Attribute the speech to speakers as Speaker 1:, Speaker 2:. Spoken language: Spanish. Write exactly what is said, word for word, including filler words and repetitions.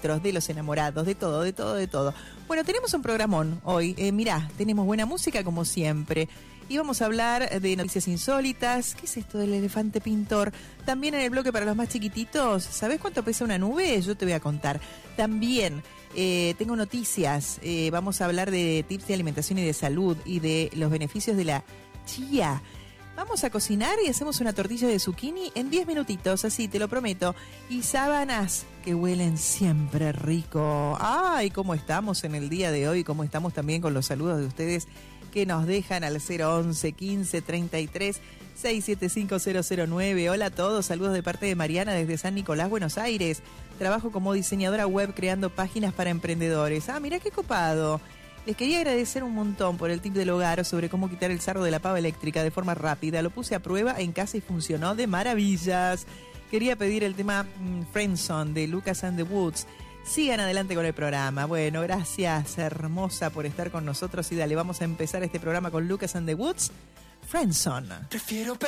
Speaker 1: nuestros, de los enamorados, de todo, de todo, de todo. Bueno, tenemos un programón hoy. Eh, mirá, tenemos buena música como siempre. Y vamos a hablar de noticias insólitas. ¿Qué es esto del elefante pintor? También en el bloque para los más chiquititos. ¿Sabés cuánto pesa una nube? Yo te voy a contar. También eh, tengo noticias. Eh, vamos a hablar de tips de alimentación y de salud y de los beneficios de la chía. Vamos a cocinar y hacemos una tortilla de zucchini en diez minutitos, así te lo prometo. Y sábanas que huelen siempre rico. Ay, cómo estamos en el día de hoy, cómo estamos también con los saludos de ustedes que nos dejan al cero once, quince, treinta y tres, seiscientos setenta y cinco cero cero nueve. Hola a todos, saludos de parte de Mariana desde San Nicolás, Buenos Aires. Trabajo como diseñadora web creando páginas para emprendedores. Ah, mirá qué copado. Les quería agradecer un montón por el tip del hogar sobre cómo quitar el sarro de la pava eléctrica de forma rápida. Lo puse a prueba en casa y funcionó de maravillas. Quería pedir el tema mm, Friendzone de Lucas and the Woods. Sigan adelante con el programa. Bueno, gracias, hermosa, por estar con nosotros. Y dale, vamos a empezar este programa con Lucas and the Woods. Friendzone. Prefiero